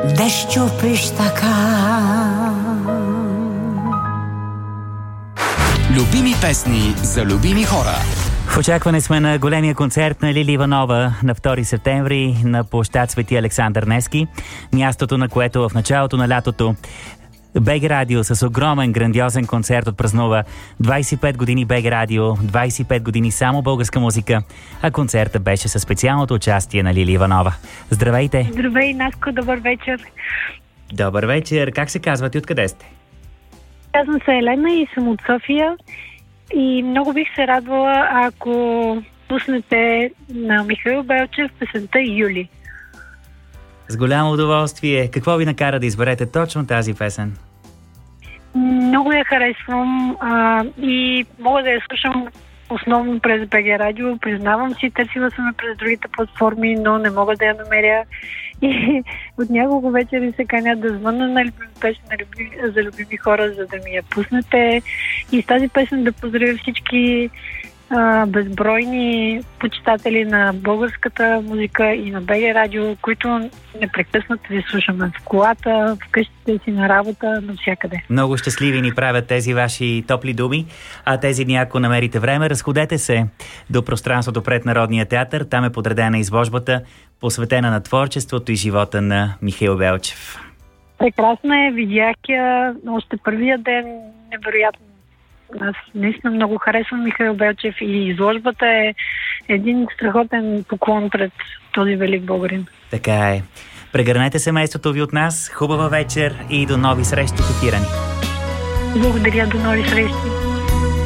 дещу пиш така. Любими песни за любими хора. В очакване сме на големия концерт на Лили Иванова на 2 септември на площад Свети Александър Невски, мястото на което в началото на лятото БГ Радио с огромен, грандиозен концерт отпразнува 25 години БГ Радио, 25 години само българска музика, а концертът беше със специалното участие на Лили Иванова. Здравейте! Здравей, Наско, добър вечер! Добър вечер! Как се казвате? Откъде сте? Казвам се Елена и съм от София и много бих се радвала, ако пуснете на Михаил Белчев песента Юли. С голямо удоволствие. Какво ви накара да изберете точно тази песен? Много я харесвам и мога да я слушам основно през БГ Радио. Признавам си, търсила съм я през другите платформи, но не мога да я намеря. И от няколко вечери се канят да звънна на песен за любими хора, за да ми я пуснете. И с тази песен да поздравя всички безбройни почитатели на българската музика и на БГ Радио, които непрекъснато ви слушаме в колата, в къщите си, на работа, навсякъде. Много щастливи ни правят тези ваши топли думи, а тези дни, ако намерите време, разходете се до пространството пред Народния театър. Там е подредена изложбата, посветена на творчеството и живота на Михаил Белчев. Прекрасна е, видях я още първия ден, невероятно. Аз наистина много харесвам Михаил Белчев и изложбата е един страхотен поклон пред този велик българин. Така е. Прегърнете семейството ви от нас. Хубава вечер и до нови срещи в ефира ни. Благодаря, до нови срещи.